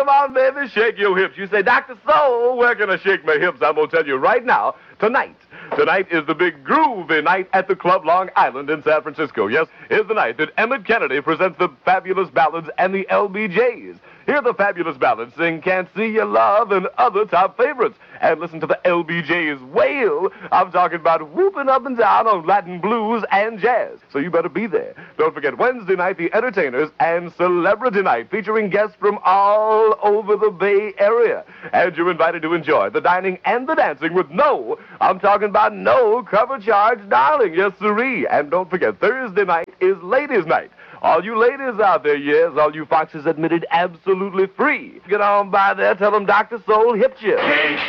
come on, baby, shake your hips. You say, Dr. Soul, where can I shake my hips? I'm going to tell you right now, tonight. Tonight is the big groovy night at the Club Long Island in San Francisco. Yes, is the night that Emmett Kennedy presents the Fabulous Ballads and the LBJs. Hear the Fabulous Ballads sing Can't See Your Love and other top favorites. And listen to the LBJs wail. I'm talking about whooping up and down on Latin blues and jazz. So you better be there. Don't forget Wednesday night, The Entertainers and Celebrity Night, featuring guests from all over the Bay Area. And you're invited to enjoy the dining and the dancing with I'm talking about no cover charge, darling. Yes, sirree. And don't forget, Thursday night is Ladies' Night. All you ladies out there, yes, all you foxes admitted absolutely free. Get on by there, tell them Dr. Soul hipped you.